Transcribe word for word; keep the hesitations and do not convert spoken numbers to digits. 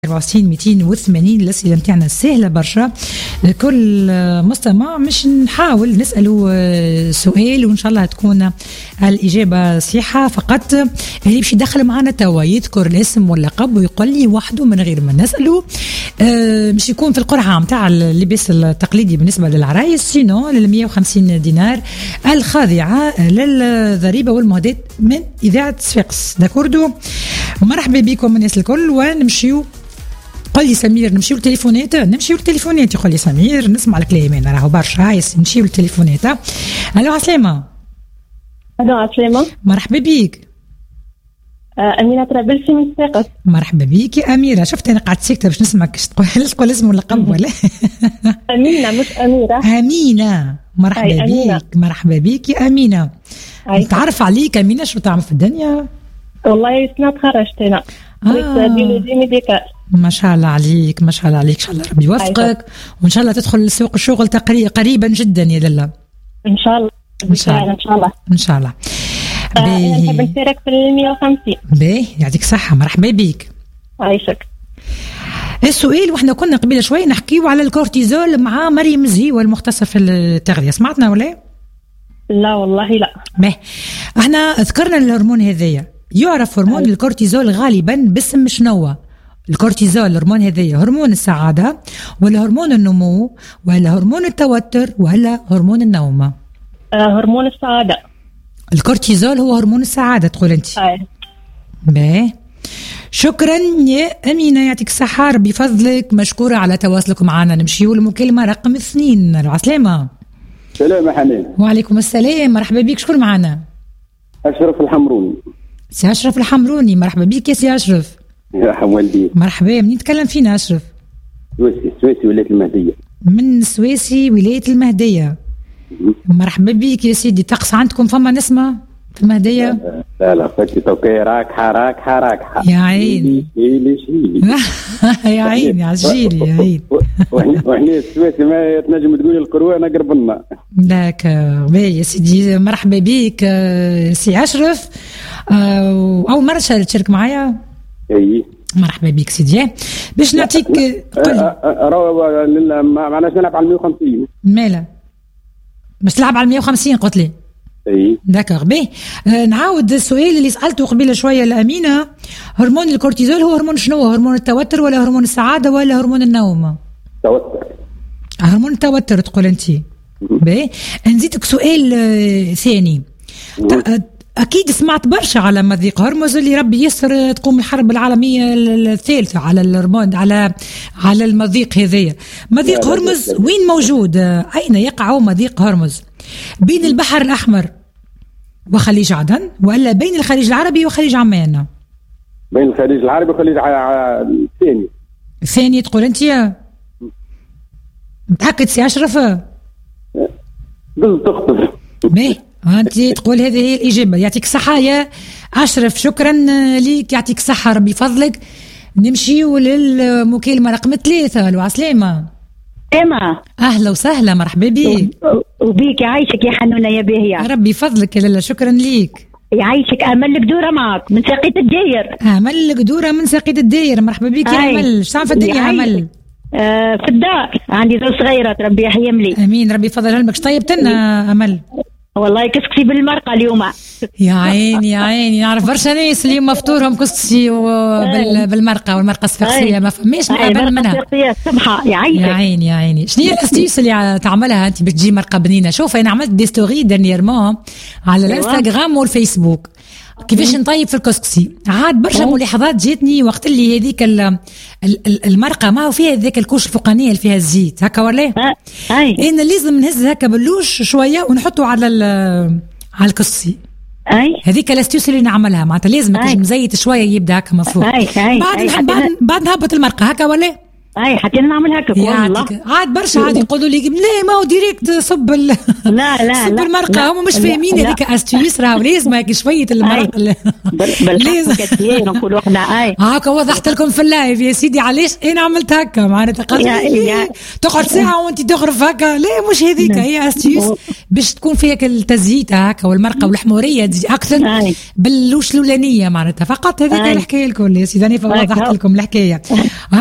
أربعة وستين مئتين وثمانين الأسئلة متاعنا سهلة برشا. كل مستمع مش نحاول نسأله سؤال وإن شاء الله تكون الإجابة صحيحة. فقط اللي باش يدخل معنا توا يذكر الاسم واللقب ويقول لي وحده من غير ما نسأله. مش يكون في القرعة متاع اللباس التقليدي بالنسبة للعرايس، سينو لل مئة وخمسين دينار الخاضعة للضريبة والمهدات من إذاعة صفاقس. داكوردو، مرحبا بكم الناس الكل. ونمشيو قل لي سمير نمشيو للتليفونات نمشيو للتليفونات يقول لي سمير نسمع الكلام انا راهو برشا عايز نمشيو للتليفونات. الو عسلامة. الو عسلامة، مرحبا بيك. آه أمينة طرابلسي من صفاقس. مرحبا بيك يا أميرة. شفت أنا قاعدة ساكتة باش نسمعك تقول تقول اسم اللقب ولا؟ أمينة مش أميرة. أمينة، مرحبا بيك. أمينة. مرحبا بيك يا أمينة. نتعرف عليك أمينة، شو تعمل في الدنيا؟ والله سنة تخرجت أنا. آه. بيولوجي ميديكال. ما شاء الله عليك، ما شاء الله عليك. إن شاء الله ربي يوفقك وإن شاء الله تدخل لسوق الشغل قريبا جدا يا لله. إن شاء الله. إن شاء الله. إن شاء الله. إن شاء الله. أنا نحب نشارك في المية وخمسين. باهي، يعطيك صحة، مرحبا بيك. عايشك. السؤال وإحنا كنا قبل شوي نحكيو على الكورتيزول مع مريم زهيوة المختصة في التغذية، سمعتنا ولا؟ لا والله لا. باهي، إحنا ذكرنا الهرمون هذايا. يعرف هرمون أي. الكورتيزول غالبا باسم شنو؟ الكورتيزول الهرمون هذايا هرمون السعادة ولا هرمون النمو ولا هرمون التوتر ولا هرمون النوم؟ آه هرمون السعادة. الكورتيزول هو هرمون السعادة تقول أنت؟ أي. باهي، شكرا يا أمينة، يعطيك الصحة، ربي فضلك، مشكورة على تواصلكم معنا. نمشيو للمكالمة رقم اثنين. العسلامة. سلام يا حنان. وعليكم السلام، مرحبا بيك. شكون معنا؟ أشرف الحمروني. سي أشرف الحمروني، مرحبا بيك يا سي أشرف. يا حموالدي. مرحبا، منين نتكلم فينا أشرف؟ سويسي سويسي ولاية المهدية. من سويسي ولاية المهدية. مرحبا بيك يا سيدي. طقس عندكم فما نسمة في المهدية؟ لا لا فتي توكي راك حراك حراك حراك. يا عيني. شيلي شيلي. يا عيني عجيلي يا عيني. وإحنا السويسي ما تنجم تقولي القروة أنا قرب لنا. داك باهي يا سيدي، مرحبا بيك سي أشرف. أول مرة تشارك معايا؟ اي مرحبا بك سيدي. باش نعطيك قل لي معناش نلعب على مئة وخمسين. مالا باش تلعب على مئة وخمسين قلت لي؟ اي داكوغ. باهي، آه نعاود السؤال اللي سالته قبيله شويه لامينه. هرمون الكورتيزول هو هرمون شنو؟ هرمون التوتر ولا هرمون السعاده ولا هرمون النوم؟ توتر. هرمون التوتر تقول انت. باهي، نزيدك سؤال آه ثاني. أكيد سمعت برشا على مضيق هرمز اللي ربي يسر تقوم الحرب العالمية الثالثة على الهرمون على على المضيق هذايا. مضيق هرمز وين موجود؟ أين يقع مضيق هرمز؟ بين البحر الأحمر وخليج عدن ولا بين الخليج العربي وخليج عمان؟ بين الخليج العربي وخليج الثاني. الثاني تقول أنت؟ متأكد سي أشرف؟ بس تخطف. باهي، أنت تقول هذه هي الإجابة. يعطيك الصحة يا أشرف، شكرا ليك، يعطيك الصحة، ربي فضلك. نمشيو للمكالمة رقم ثلاثة. الو عسلامة. إما أهلا وسهلا، مرحبا بيك. وبيك يعيشك يا حنونة يا باهية. ربي فضلك يا لالا، شكرا ليك. يعيشك. أمل قدورة معك من ساقية الداير. أمل قدورة من ساقية الداير، مرحبا بيك يا أمل. شو تعمل في الدنيا أمل؟ آه في الدار عندي زوج صغيرات ربي يحيم لي. امين، ربي يفضل علمك. طيبت لنا امل؟ والله كسكسي بالمرقه اليوم. يا عيني يا عيني، نعرف برشا ناس اليوم مفطورهم كسكسي بالمرقه والمرقه الصفاقسيه ما فماش نقبل منها. الصبحه يا عيني يا عيني يا عيني. شنو هي الاستيس اللي تعملها انت باش تجي مرقه بنينه؟ شوف انا عملت دي ستوري دانييرمون على الانستغرام والفيسبوك كيفاش نطيب في الكسكسي. عاد برشا ملاحظات جاتني وقت اللي هذيك المرقه ما هو فيها ذاك الكوش الفوقانيه اللي فيها الزيت هكا ولا؟ اي انا لازم نهز هكا باللوش شويه ونحطه على على الكسكسي. اي هذيك الاستيوس اللي نعملها معناتها لازم مزيت شويه يبدا هكا مفروض. اي اي بعد أي. بعد بعد نهبط المرقه هكا ولا؟ اي حتى انا نعمل هكا والله. عاد برشا عاد يقولوا لي لا ما هو ديريكت صب ال... لا لا صب المرقه هم مش فاهمين هذيك استيوس راهو لازم هيك شويه المرق لازم نقولوا احنا اي هاكا وضحت لكم في اللايف يا سيدي علاش انا عملت هكا معناتها قال تقعد ساعه وانت تغرف هكا لا مش هذيك هي استيوس باش تكون فيها التزييت هكا والمرقه والحموريه تزيد اكثر باللوش الاولانيه معناتها فقط هذيك الحكايه الكل يا سيدي انا وضحت لكم الحكايه.